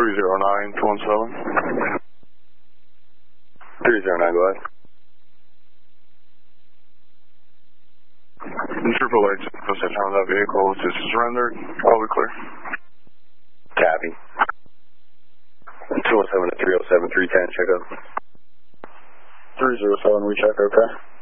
309-217. 309, go ahead. Triple H, possession of that vehicle is surrendered. All be clear. Copy. 217 to 307, 310, check up. 307, we check, okay.